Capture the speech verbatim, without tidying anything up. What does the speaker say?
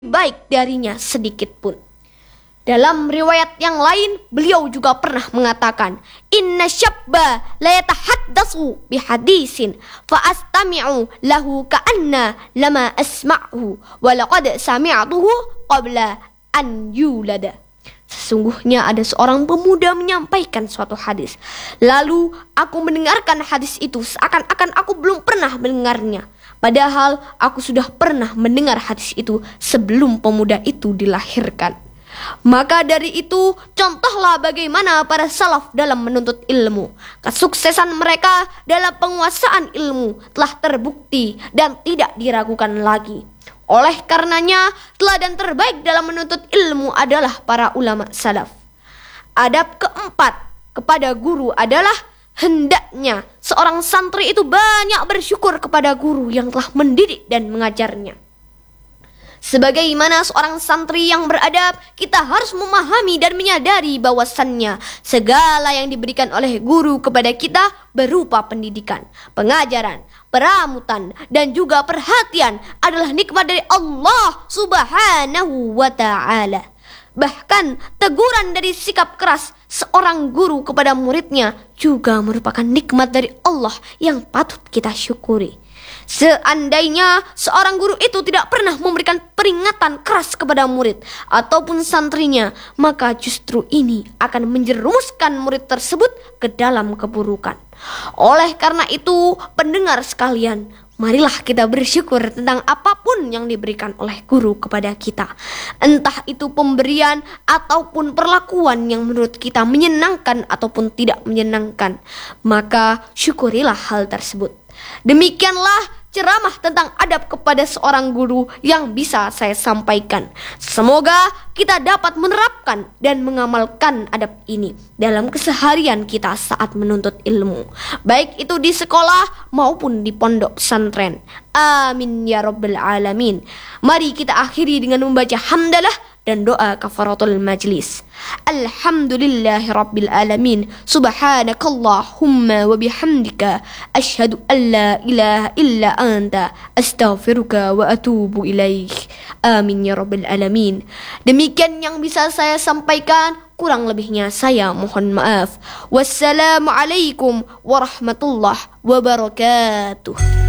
baik darinya sedikit pun. Dalam riwayat yang lain, beliau juga pernah mengatakan, "Inna syabba la yatahaddatsu bihadisin fa astami'u lahu ka'anna lama asma'hu wa laqad sami'tuhu qabla an yulada." Sesungguhnya ada seorang pemuda menyampaikan suatu hadis. Lalu aku mendengarkan hadis itu seakan-akan aku belum pernah mendengarnya. Padahal aku sudah pernah mendengar hadis itu sebelum pemuda itu dilahirkan. Maka dari itu, contohlah bagaimana para salaf dalam menuntut ilmu. Kesuksesan mereka dalam penguasaan ilmu telah terbukti dan tidak diragukan lagi. Oleh karenanya, teladan terbaik dalam menuntut ilmu adalah para ulama salaf. Adab keempat kepada guru adalah hendaknya seorang santri itu banyak bersyukur kepada guru yang telah mendidik dan mengajarnya. Sebagaimana seorang santri yang beradab, kita harus memahami dan menyadari bahwasannya segala yang diberikan oleh guru kepada kita berupa pendidikan, pengajaran, peramutan, dan juga perhatian adalah nikmat dari Allah Subhanahu wa ta'ala. Bahkan teguran dari sikap keras seorang guru kepada muridnya juga merupakan nikmat dari Allah yang patut kita syukuri. Seandainya seorang guru itu tidak pernah memberikan peringatan keras kepada murid ataupun santrinya, maka justru ini akan menjerumuskan murid tersebut ke dalam keburukan. Oleh karena itu, pendengar sekalian, marilah kita bersyukur tentang apapun yang diberikan oleh guru kepada kita. Entah itu pemberian ataupun perlakuan yang menurut kita menyenangkan ataupun tidak menyenangkan, maka syukurilah hal tersebut. Demikianlah ceramah tentang adab kepada seorang guru yang bisa saya sampaikan. Semoga kita dapat menerapkan dan mengamalkan adab ini dalam keseharian kita saat menuntut ilmu, baik itu di sekolah maupun di pondok pesantren. Amin ya rabbal alamin. Mari kita akhiri dengan membaca hamdalah dan doa kafaratul majlis. Alhamdulillahi rabbil alamin. Subhanakallahumma wa bihamdika asyhadu an la ilaha illa anta astaghfiruka wa atubu ilaik. Amin ya rabbal alamin. Demikian yang bisa saya sampaikan, kurang lebihnya saya mohon maaf. Wassalamualaikum warahmatullahi wabarakatuh.